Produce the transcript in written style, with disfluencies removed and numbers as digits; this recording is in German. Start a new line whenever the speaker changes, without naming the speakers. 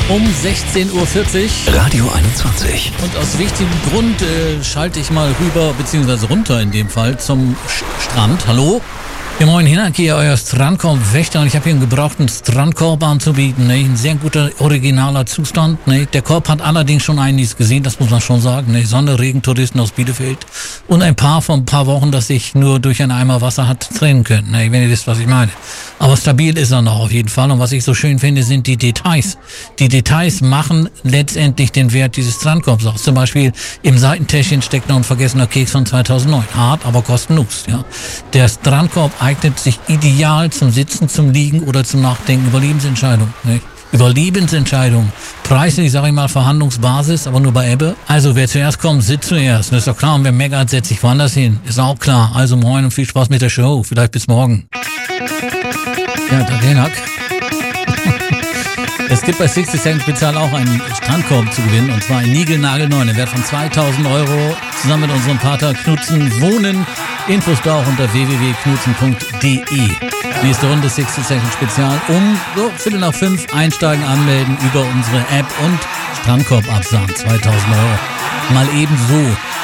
um 16.40 Uhr.
Radio 21.
Und aus wichtigem Grund schalte ich mal rüber, beziehungsweise runter in dem Fall, zum Strand. Hallo? Ja, moin, Hinak hier, euer Strandkorb-Wächter, und ich habe hier einen gebrauchten Strandkorb anzubieten. Ne? Ein sehr guter, originaler Zustand. Ne? Der Korb hat allerdings schon einiges gesehen, das muss man schon sagen. Ne? Sonne, Regen, Touristen aus Bielefeld und ein paar von ein paar Wochen, das sich nur durch einen Eimer Wasser hat trennen können. Ne? Wenn ihr wisst, was ich meine. Aber stabil ist er noch auf jeden Fall. Und was ich so schön finde, sind die Details. Die Details machen letztendlich den Wert dieses Strandkorbs aus. Zum Beispiel im Seitentäschchen steckt noch ein vergessener Keks von 2009. Hart, aber kostenlos. Ja? Der Strandkorb eignet sich ideal zum Sitzen, zum Liegen oder zum Nachdenken über Lebensentscheidungen. Nicht? Über Lebensentscheidungen. Preislich, sage ich mal, Verhandlungsbasis, aber nur bei Ebbe. Also wer zuerst kommt, sitzt zuerst. Das ist doch klar. Und wer meckert, setzt sich woanders hin. Ist auch klar. Also moin und viel Spaß mit der Show. Vielleicht bis morgen. Ja, der Hinak. Es gibt bei 60 Cent Spezial auch einen Strandkorb zu gewinnen, und zwar ein niegelnagelneu, ein Wert von 2.000 Euro, zusammen mit unserem Pater Knutzen wohnen. Infos da auch unter www.knutzen.de. Nächste Runde 60 Cent Spezial um 4:45 einsteigen, anmelden über unsere App und Strandkorb absagen, 2.000 Euro. Mal eben so.